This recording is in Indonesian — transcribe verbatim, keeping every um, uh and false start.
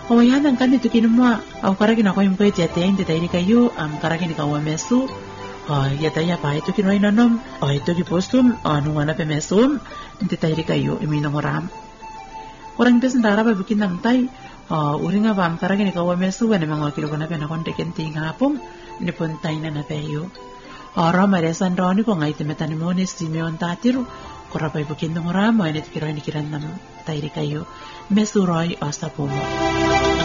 Kawayan kan itu kini mua au karagi na ko impe jate inde tairi kayu am karagi ni kawa mesu oh ya taya pa itu kini nanom oh itu ki postum anu wana pe mesum inde tairi kayu imi nomoram orang pesen dara ba bikin nang tai oh uringa bam karagi ni kawa mesu wana mango kilo kana pe na kon teken tinga pum ni pun tai na na peyo ora maresan roni ko ngai temetani mone simeon tatiru kora pa bikin nomoram wana tikira ni kiran nam tairi kayu mesuroi astapomo